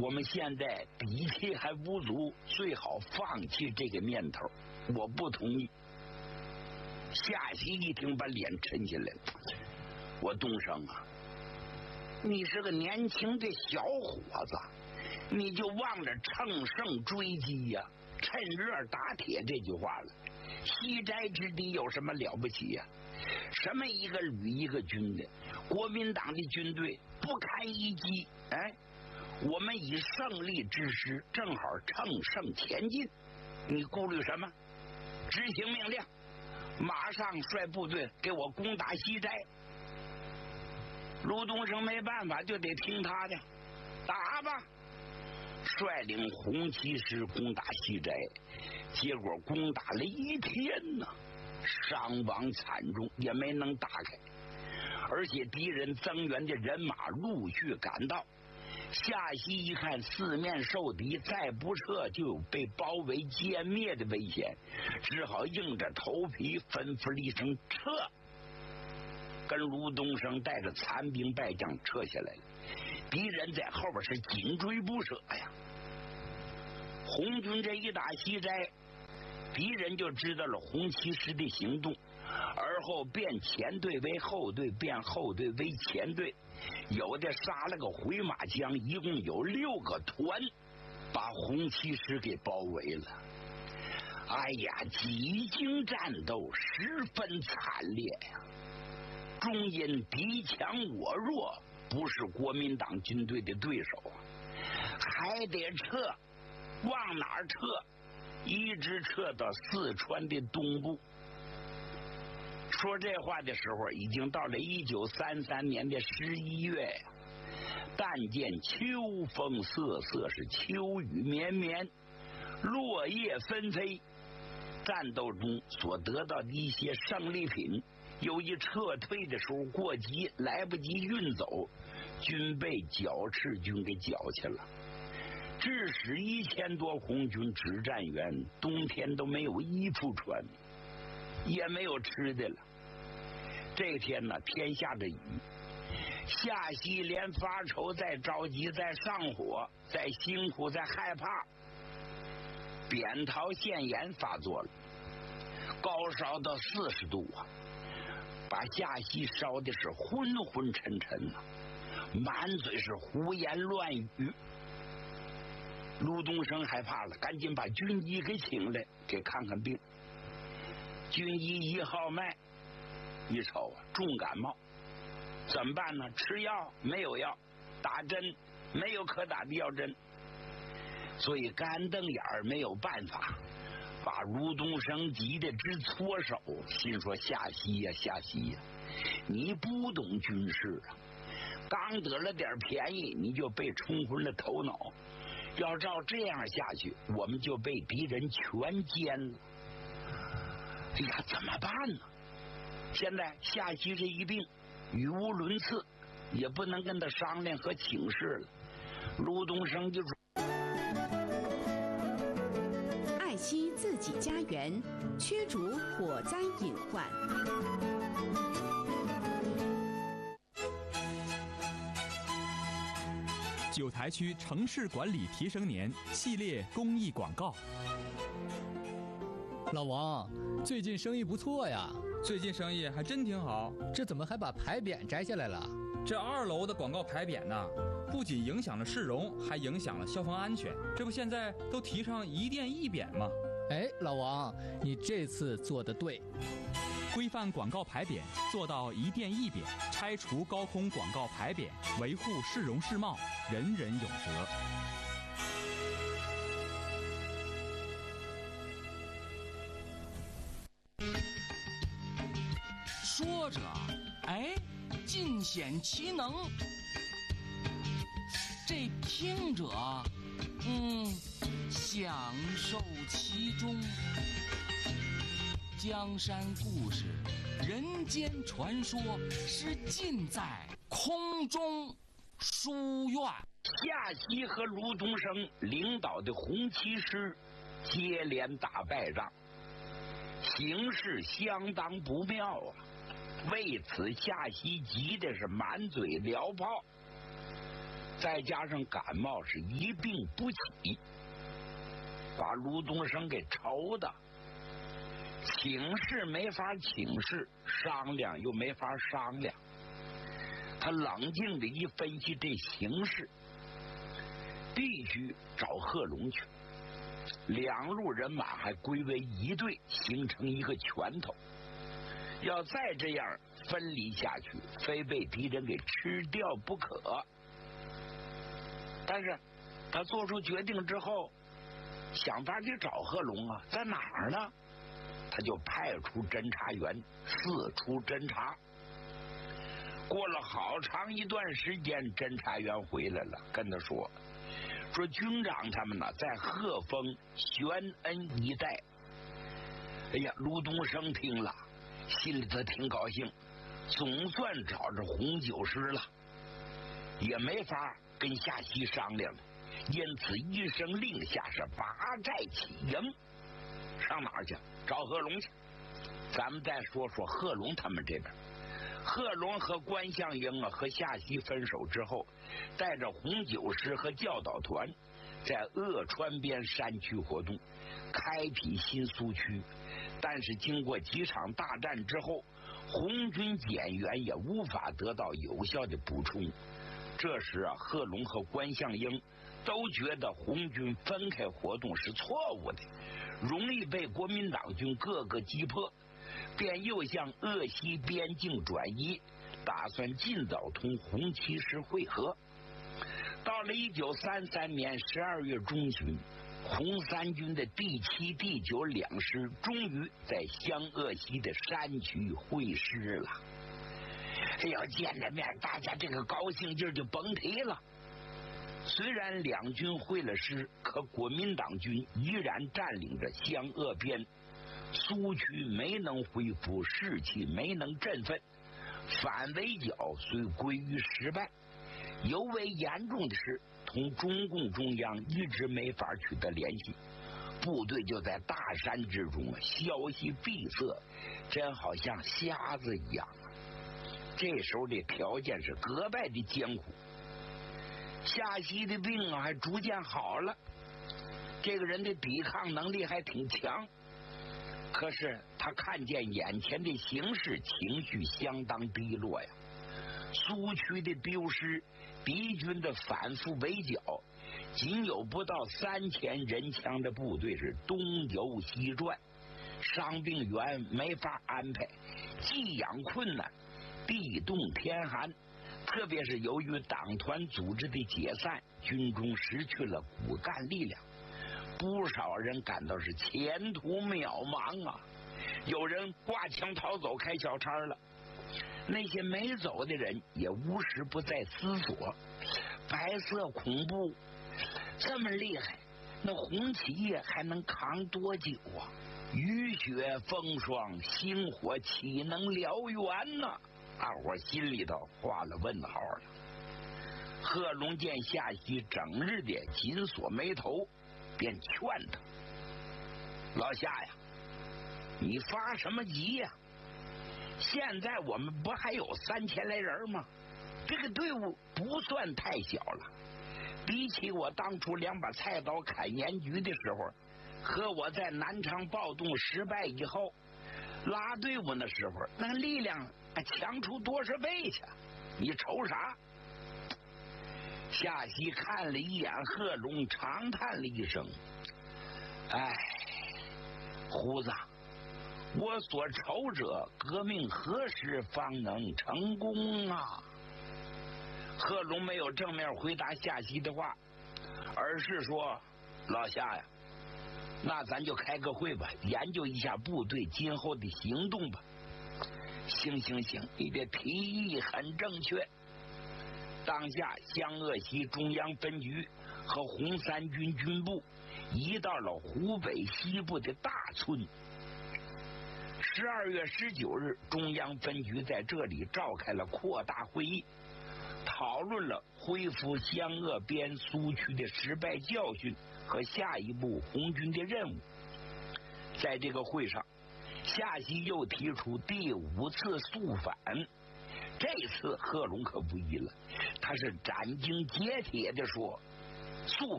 我们现在底气还不足，最好放弃这个念头。我不同意。夏曦一听，把脸沉下来了。我东升啊，你是个年轻的小伙子，你就忘了乘胜追击呀、趁热打铁这句话了。西斋之地有什么了不起呀、什么一个旅一个军的，国民党的军队不堪一击，哎，我们以胜利之势正好乘胜前进，你顾虑什么？执行命令，马上率部队给我攻打西斋。卢东升没办法，就得听他的，打吧。率领红旗师攻打西斋，结果攻打了一天呢，伤亡惨重，也没能打开。而且敌人增援的人马陆续赶到，夏曦一看四面受敌，再不撤就有被包围歼灭的危险，只好硬着头皮吩咐了一声撤，跟卢东升带着残兵败将撤下来了。敌人在后边是紧追不舍呀。红军这一打西斋，敌人就知道了红旗师的行动，而后变前队为后队，变后队为前队，有的杀了个回马枪，一共有6个团把红旗师给包围了。哎呀，几经战斗十分惨烈呀，终因敌强我弱，不是国民党军队的对手啊，还得撤。往哪儿撤？一直撤到四川的东部。说这话的时候，已经到了1933年的11月呀。但见秋风瑟瑟，是秋雨绵绵，落叶纷飞。战斗中所得到的一些胜利品，由于撤退的时候过急，来不及运走，均被剿赤军给缴去了。致使1000多红军指战员冬天都没有衣服穿，也没有吃的了。这天呢，天下着雨，夏曦连发愁，再着急，再上火，再辛苦，再害怕，扁桃腺炎发作了，高烧到40度啊，把夏曦烧的是昏昏沉沉啊，满嘴是胡言乱语。卢东升害怕了，赶紧把军医给请来，给看看病。军医1号脉，一瞅啊，重感冒，怎么办呢？吃药没有药，打针没有可打的药针，所以干瞪眼儿没有办法，把卢东升急得直搓手，心说夏曦呀，夏曦呀，你不懂军事啊，刚得了点便宜你就被冲昏了头脑，要照这样下去，我们就被敌人全歼了。哎呀，怎么办呢？现在夏曦这一病，语无伦次，也不能跟他商量和请示了。卢东升就说：“ 爱惜自己家园，驱逐火灾隐患。” 九台区城市管理提升年系列公益广告。 老王，最近生意不错呀。 最近生意还真挺好。 这怎么还把牌匾摘下来了？ 这2楼的广告牌匾呢，不仅影响了市容，还影响了消防安全。这不现在都提倡一电一匾吗？ 哎，老王，你这次做得对。 规范广告牌匾，做到一电一匾，拆除高空广告牌匾，维护市容市貌，人人有责。 说着，哎，尽显其能；这听者，享受其中。江山故事、人间传说，是尽在空中书院。 夏曦和卢东升领导的红旗师接连打败仗，形势相当不妙啊。为此，夏曦急的是满嘴燎炮。 再加上感冒是一病不起，把卢东升给愁的，请示没法请示，商量又没法商量。他冷静的一分析这形势，必须找贺龙去。两路人马还归为一队，形成一个拳头。要再这样分离下去，非被敌人给吃掉不可。但是他做出决定之后，想法去找贺龙啊，在哪儿呢？他就派出侦查员四处侦查。过了好长一段时间，侦查员回来了，跟他说军长他们呢在鹤峰宣恩一带。哎呀，卢东升听了心里头挺高兴，总算找着红九师了，也没法跟夏曦商量了，因此一声令下，是拔寨起营。上哪儿去？找贺龙去。咱们再说说贺龙他们这边。贺龙和关向英和夏曦分手之后，带着红九师和教导团在鄂川边山区活动，开辟新苏区。但是经过几场大战之后，红军减员也无法得到有效的补充。这时啊，贺龙和关向英都觉得红军分开活动是错误的，容易被国民党军各个击破，便又向鄂西边境转移，打算尽早同红七师会合。到了1933年12月中旬，红三军的第7、第9两师终于在湘鄂西的山区会师了。哎呀，见了面，大家这个高兴劲儿就甭提了。虽然两军会了师，可国民党军依然占领着湘鄂边，苏区没能恢复，士气没能振奋，反围剿虽归于失败。尤为严重的是，同中共中央一直没法取得联系，部队就在大山之中，消息闭塞，真好像瞎子一样。这时候的条件是格外的艰苦。夏曦的病还逐渐好了，这个人的抵抗能力还挺强，可是他看见眼前的形势，情绪相当低落呀。苏区的丢失，敌军的反复围剿，仅有不到3000人枪的部队是东游西转，伤病员没法安排，寄养困难，地冻天寒。特别是由于党团组织的解散，军中失去了骨干力量，不少人感到是前途渺茫啊。有人挂枪逃走，开小差了。那些没走的人也无时不在思索，白色恐怖这么厉害，那红旗也还能扛多久啊？雨雪风霜，星火岂能燎原呢？大伙心里头画了问号了。贺龙见夏曦整日的紧锁眉头，便劝他：老夏呀，你发什么急呀？现在我们不还有3000来人吗？这个队伍不算太小了，比起我当初2把菜刀砍盐局的时候，和我在南昌暴动失败以后拉队伍的时候，那个力量强出多少倍去？你愁啥？夏曦看了一眼贺龙，长叹了一声：哎，胡子，我所愁者，革命何时方能成功啊？贺龙没有正面回答夏曦的话，而是说：老夏呀，那咱就开个会吧，研究一下部队今后的行动吧。行，你的提议很正确。当下湘鄂西中央分局和红三军军部移到了湖北西部的大村。12月19日，中央分局在这里召开了扩大会议，讨论了恢复湘鄂边苏区的失败教训和下一步红军的任务。在这个会上，夏曦又提出第5次肃反， 这次贺龙可不易了，他是斩钉截铁的说：速